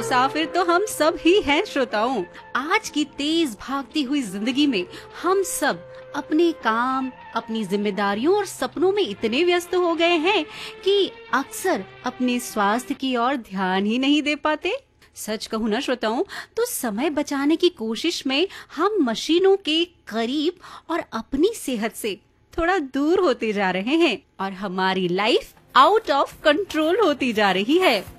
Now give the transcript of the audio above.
मुसाफिर तो हम सब ही हैं श्रोताओं। आज की तेज भागती हुई जिंदगी में हम सब अपने काम, अपनी जिम्मेदारियों और सपनों में इतने व्यस्त हो गए हैं कि अक्सर अपने स्वास्थ्य की ओर ध्यान ही नहीं दे पाते। सच कहूँ ना श्रोताओं, तो समय बचाने की कोशिश में हम मशीनों के करीब और अपनी सेहत से थोड़ा दूर होते जा रहे हैं और हमारी लाइफ आउट ऑफ कंट्रोल होती जा रही है।